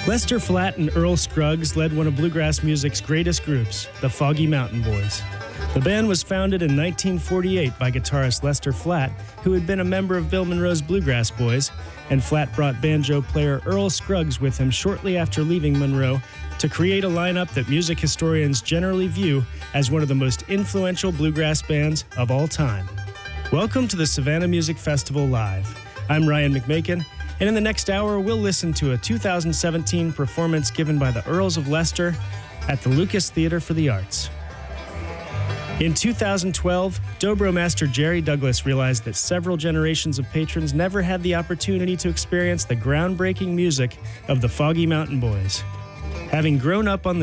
Lester Flatt and Earl Scruggs led one of bluegrass music's greatest groups, the Foggy Mountain Boys. The band was founded in 1948 by guitarist Lester Flatt, who had been a member of Bill Monroe's Bluegrass Boys, and Flatt brought banjo player Earl Scruggs with him shortly after leaving Monroe to create a lineup that music historians generally view as one of the most influential bluegrass bands of all time. Welcome to the Savannah Music Festival Live. I'm Ryan McMakin, and in the next hour, we'll listen to a 2017 performance given by the Earls of Leicester at the Lucas Theater for the Arts. In 2012, Dobro master Jerry Douglas realized that several generations of patrons never had the opportunity to experience the groundbreaking music of the Foggy Mountain Boys. Having grown up on the